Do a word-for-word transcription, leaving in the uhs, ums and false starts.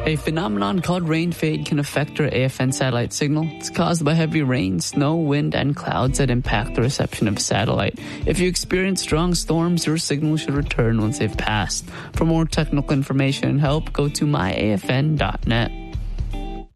A phenomenon called rain fade can affect your A F N satellite signal. It's caused by heavy rain, snow, wind, and clouds that impact the reception of satellite. If you experience strong storms, your signal should return once they've passed. For more technical information and help, go to my A F N dot net.